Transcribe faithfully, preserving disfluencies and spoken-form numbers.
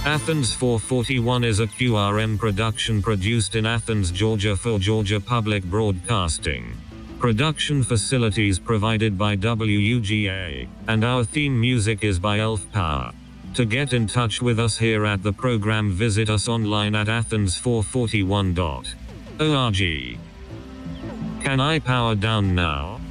Athens four forty-one is a Q R M production produced in Athens, Georgia for Georgia Public Broadcasting. Production facilities provided by W U G A, and our theme music is by Elf Power. To get in touch with us here at the program, visit us online at athens four forty-one dot org. Can I power down now?